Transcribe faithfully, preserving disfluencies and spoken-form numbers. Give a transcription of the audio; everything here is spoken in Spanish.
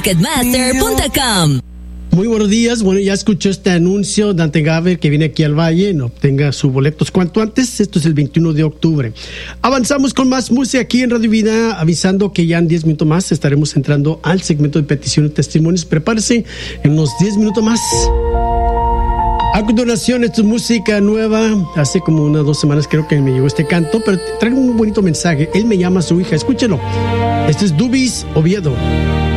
ticketmaster punto com. Muy buenos días. Bueno, ya escuchó este anuncio. Dante Gaber, que viene aquí al Valle, no obtenga sus boletos cuanto antes. Esto es el veintiuno de octubre. Avanzamos con más música aquí en Radio Vida, avisando que ya en diez minutos más estaremos entrando al segmento de peticiones y testimonios. Prepárese en unos diez minutos más. A continuación, esto es música nueva. Hace como unas dos semanas creo que me llegó este canto, pero trae un bonito mensaje. Él me llama a su hija. Escúchelo. Este es Dubis Oviedo.